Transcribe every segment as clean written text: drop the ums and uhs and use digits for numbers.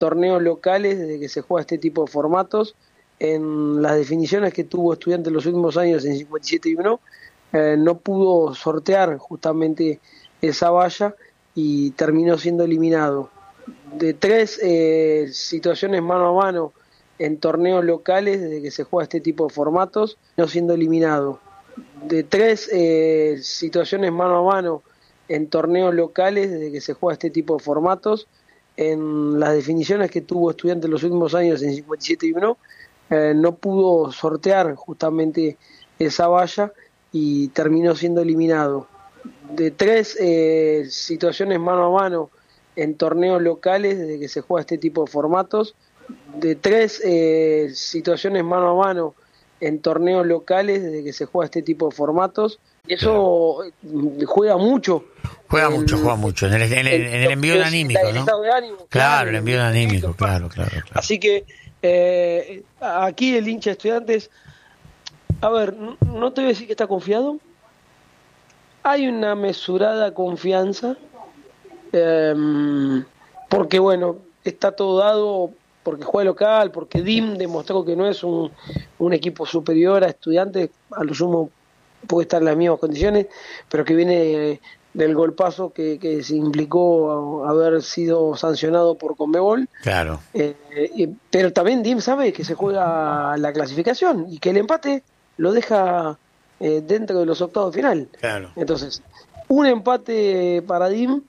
torneos locales desde que se juega este tipo de formatos. En las definiciones que tuvo Estudiantes en los últimos años en 57-1, no pudo sortear justamente esa valla y terminó siendo eliminado. De 3 situaciones mano a mano en torneos locales desde que se juega este tipo de formatos, no siendo eliminado. De 3 situaciones mano a mano en torneos locales desde que se juega este tipo de formatos, en las definiciones que tuvo Estudiantes en los últimos años en 57-1, no pudo sortear justamente esa valla y terminó siendo eliminado. De 3 situaciones mano a mano en torneos locales desde que se juega este tipo de formatos, de 3 situaciones mano a mano en torneos locales desde que se juega este tipo de formatos. Eso juega mucho. Juega mucho. En el envío anímico, ¿no? El estado de ánimo. Claro, el envío anímico, claro. Así que aquí el hincha de Estudiantes, a ver, no te voy a decir que está confiado. Hay una mesurada confianza, porque bueno, está todo dado, porque juega local, porque DIM demostró que no es un equipo superior a Estudiantes, a lo sumo puede estar en las mismas condiciones, pero que viene del golpazo que se implicó haber sido sancionado por Conmebol. Claro. Pero también DIM sabe que se juega la clasificación y que el empate lo deja dentro de los octavos de final. Claro. Entonces, un empate para DIM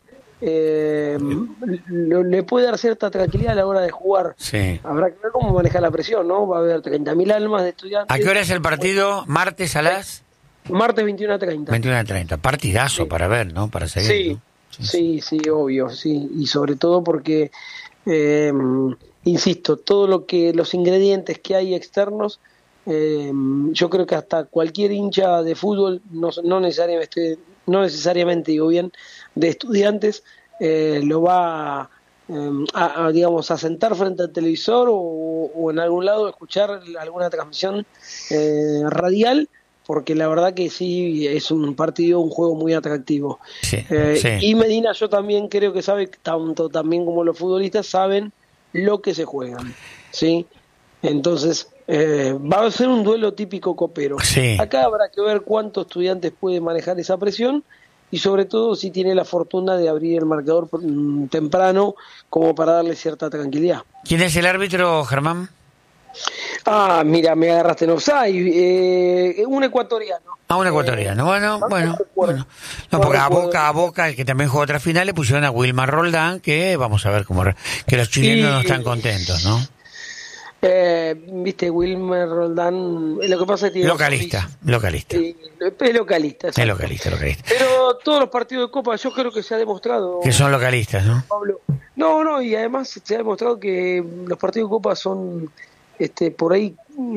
le puede dar cierta tranquilidad a la hora de jugar. Sí. Habrá que ver cómo manejar la presión, ¿no? Va a haber 30.000 almas de Estudiantes. ¿A qué hora es el partido? ¿Martes a las? Martes 21:30. 21:30. Partidazo, sí. Para ver, ¿no? Para seguir. Sí, ¿no? Sí, obvio, sí. Y sobre todo porque, insisto, todo los ingredientes que hay externos, yo creo que hasta cualquier hincha de fútbol, no necesariamente digo bien, de Estudiantes, lo va digamos, a sentar frente al televisor o en algún lado escuchar alguna transmisión radial, porque la verdad que sí, es un juego muy atractivo. Sí. Y Medina, yo también creo que sabe, tanto también como los futbolistas saben lo que se juegan, ¿sí? Entonces, va a ser un duelo típico copero. Sí. Acá habrá que ver cuántos Estudiantes puede manejar esa presión y sobre todo si tiene la fortuna de abrir el marcador temprano como para darle cierta tranquilidad. ¿Quién es el árbitro, Germán? Mira, me agarraste en offside, un ecuatoriano. Un ecuatoriano, bueno. No, porque a Boca, el que también jugó otra final, le pusieron a Wilmar Roldán, que vamos a ver que los chilenos no están contentos, ¿no? Viste, Wilmer Roldán, lo que pasa es que tiene localista. Es localista. Pero todos los partidos de Copa yo creo que se ha demostrado que son localistas, ¿no? Pablo. No, y además se ha demostrado que los partidos de Copa son por ahí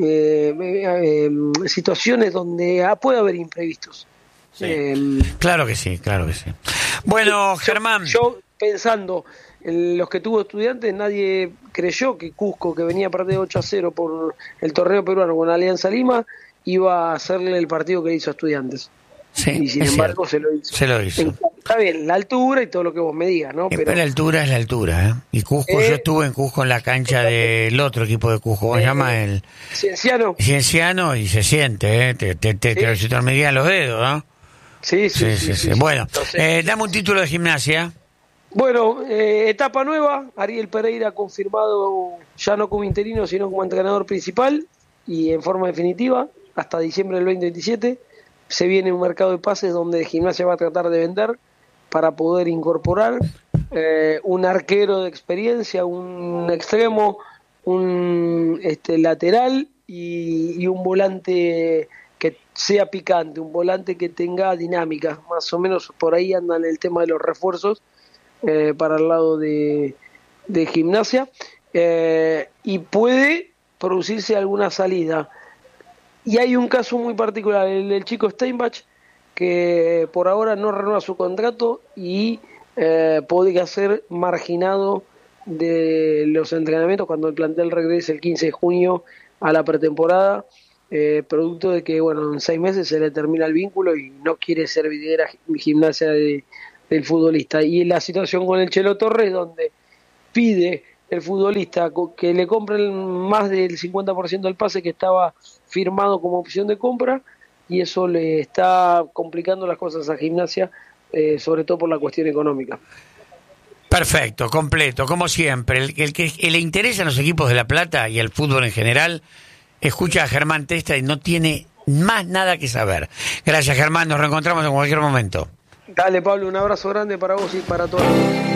situaciones donde puede haber imprevistos. Sí. Claro que sí. Bueno, Germán, yo pensando en los que tuvo Estudiantes, nadie creyó que Cusco, que venía a perder 8-0 por el torneo peruano con Alianza Lima, iba a hacerle el partido que hizo a Estudiantes. Sí, y sin embargo se lo hizo. Está bien, la altura y todo lo que vos me digas, ¿no? Pero la altura es la altura, ¿eh? Y Cusco, yo estuve en Cusco en la cancha del otro equipo de Cusco, ¿cómo se llama? El Cienciano, y se siente, se te hormiguean los dedos, ¿no? Sí. Bueno, entonces, dame un título de Gimnasia. Bueno, etapa nueva, Ariel Pereira confirmado ya no como interino, sino como entrenador principal y en forma definitiva hasta diciembre del 2027. Se viene un mercado de pases donde Gimnasia va a tratar de vender para poder incorporar un arquero de experiencia, un extremo, un lateral y un volante que sea picante, un volante que tenga dinámica. Más o menos por ahí andan el tema de los refuerzos para el lado de Gimnasia, y puede producirse alguna salida. Y hay un caso muy particular, el del chico Steinbach, que por ahora no renueva su contrato y podría ser marginado de los entrenamientos cuando el plantel regrese el 15 de junio a la pretemporada, producto de que en 6 meses se le termina el vínculo y no quiere ser vidriera Gimnasia del futbolista. Y la situación con el Chelo Torres, donde pide el futbolista que le compren más del 50% del pase que estaba firmado como opción de compra, y eso le está complicando las cosas a Gimnasia, sobre todo por la cuestión económica. Perfecto, completo, como siempre. El que le interesa a los equipos de La Plata y al fútbol en general, escucha a Germán Testa y no tiene más nada que saber. Gracias, Germán, nos reencontramos en cualquier momento. Dale, Pablo, un abrazo grande para vos y para todos.